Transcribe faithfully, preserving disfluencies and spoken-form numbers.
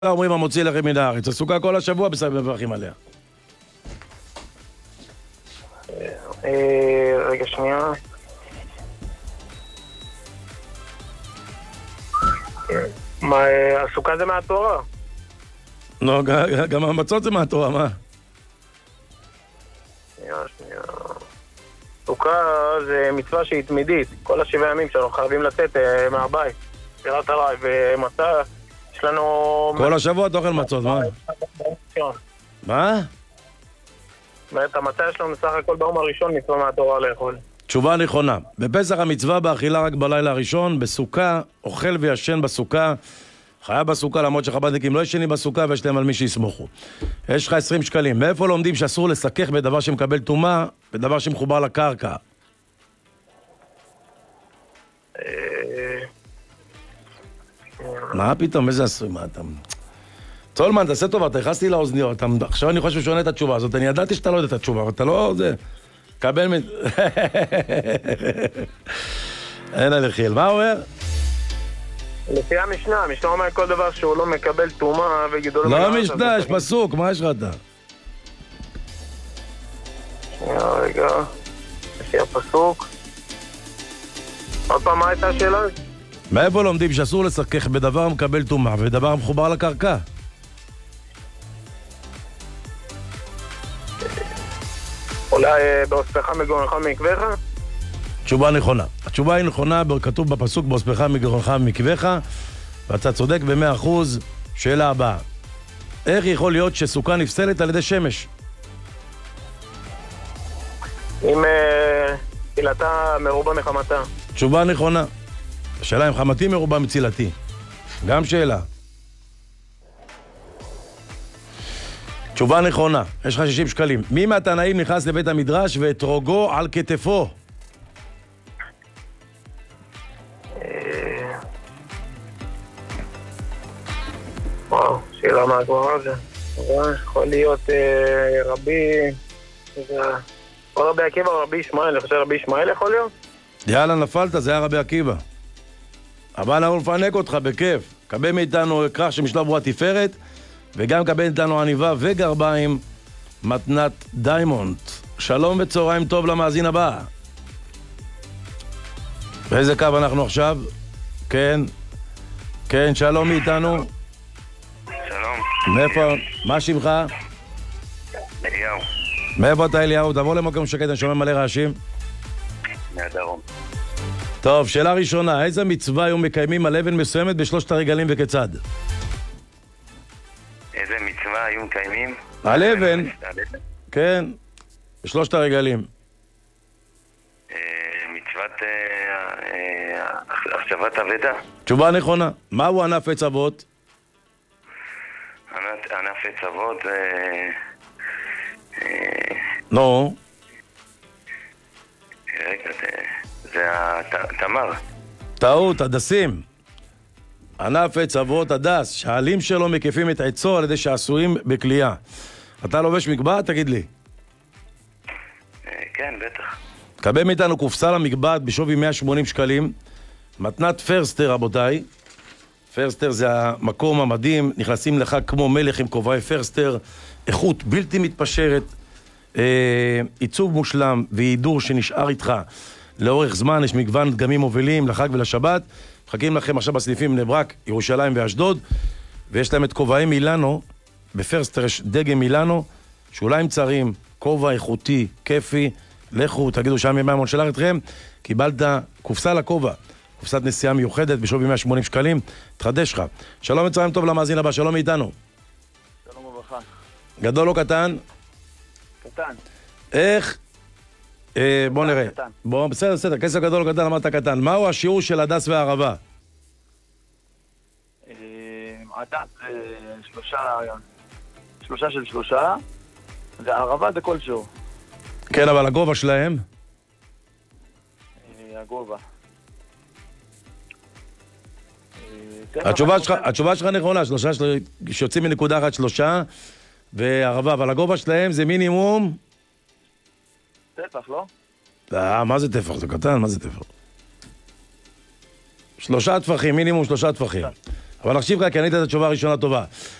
אומרים המוציא לכם מן הארץ, הסוכה כל השבוע מברכים עליה. רגע שנייה. מה, הסוכה זה מהתורה? לא, גם המצות זה מהתורה, מה? שנייה, שנייה. סוכה זה מצווה שהיא תמידית. כל השבעה ימים שאנחנו חייבים לצאת מהבית. פירת עליי, ומצה, יש לנו... כל השבוע אתה אוכל מצות, מה? מה? ואת המצה יש לנו סך הכל ביום הראשון מצווה מהתורה לאכול. תשובה נכונה. בפסח המצווה באכילה רק בלילה הראשון, בסוכה, אוכל וישן בסוכה, חיה בסוכה, למרות שחב"דניקים לא ישנים בסוכה ויש להם על מי שיסמוכו. יש לך עשרים שקלים. מאיפה לומדים שאסור לסכך בדבר שמקבל טומאה, בדבר שמחובר לקרקע? מה פתאום? איזה עשוי? מה אתה... צולמן, תעשה טובה, אתה הכנסתי לאוזניות. עכשיו אני חושב שעונה את התשובה הזאת. אני ידעתי שאתה לא יודע את התשובה, אבל אתה לא... זה... קבל מ... אין הלכיל. מה אומר? לפי המשנה, המשנה אומר כל דבר שהוא לא מקבל טומאה וגידול... לא משנה, יש פסוק, מה יש לך אתה? שנייה, רגע. לפי הפסוק. עוד פעם, מה הייתה השאלה? מאיפה לומדים שאסור לסכך בדבר מקבל טומאה ובדבר מחובר לקרקע? אולי באוספך מגרונך מקווך? תשובה נכונה. התשובה היא נכונה, כתוב בפסוק באוספך מגרונך מקווך, ואתה צודק במאה אחוז. שאלה הבאה. איך יכול להיות שסוכה נפסלת על ידי שמש? אם תחילתה מרובה מחמתה. תשובה נכונה. השאלה אם חמתי מרובה מצילתי. גם שאלה. תשובה נכונה. יש לך שישים שקלים. מי מהתנאים נכנס לבית המדרש ואתרוגו על כתפו? וואו, שאלה מה הגמרא זה. יכול להיות רבי... או רבי עקיבא או רבי ישמעאל. אני חושב רבי ישמעאל יכול להיות? יאללה, נפלת, זה היה רבי עקיבא. אבל אנחנו נפנק אותך בכיף. קבל מאיתנו כרך שמשלב רוע תפארת, וגם קבל מאיתנו עניבה וגרביים מתנת דיימונד. שלום וצהריים טוב למאזין הבא. באיזה קו אנחנו עכשיו? כן. כן, שלום מאיתנו. שלום. מאיפה? מה שמך? אליהו. מאיפה אתה אליהו? תבוא למקום שקט, אני שומע מלא רעשים. מהדרום. טוב, שאלה ראשונה, איזה מצווה היו מקיימים על אבן מסוימת בשלושת הרגלים וכיצד? איזה מצווה היו מקיימים? על אבן, כן, בשלושת הרגלים. מצוות החשבת אבדה. תשובה נכונה. מהו ענף עץ אבות? ענף עץ אבות זה... נו. רגע, זה התמר. טעות, הדסים. ענף עץ אבות הדס, שהעלים שלו מקיפים את עצו על ידי שעשועים בכלייה. אתה לובש מגבעת? תגיד לי. כן, בטח. קבל מאיתנו קופסה למגבעת בשווי מאה ושמונים שקלים. מתנת פרסטר, רבותיי. פרסטר זה המקום המדהים, נכנסים לך כמו מלך עם כובעי פרסטר, איכות בלתי מתפשרת, אה, עיצוב מושלם והידור שנשאר איתך לאורך זמן. יש מגוון דגמים מובילים לחג ולשבת. מחכים לכם עכשיו בסניפים בני ברק, ירושלים ואשדוד, ויש להם את כובעי מילאנו. בפרסטר יש דגם מילאנו, שוליים צרים, כובע איכותי, כיפי. לכו, תגידו שם ימי שלח אתכם, קיבלת קופסה לכובע, קופסת נסיעה מיוחדת בשווי מאה ושמונים שקלים, תחדש לך. שלום וצהריים טוב למאזין הבא, שלום מאיתנו. שלום וברכה. גדול או קטן? קטן. איך? אה, בוא נראה. קטן. בוא, בסדר, בסדר, כסף גדול או קטן, אמרת קטן. מהו השיעור של הדס והערבה? הדס זה שלושה, שלושה של שלושה, והערבה זה כל שיעור. כן, אבל הגובה שלהם? הגובה. התשובה שלך, התשובה שלך נכונה, שלושה שיוצאים מנקודה אחת שלושה, וערבה, אבל הגובה שלהם זה מינימום... טפח, לא? אה, מה זה טפח? זה קטן, מה זה טפח? שלושה טפחים, מינימום שלושה טפחים. אבל נקשיב לך, כי ענית את התשובה הראשונה טובה.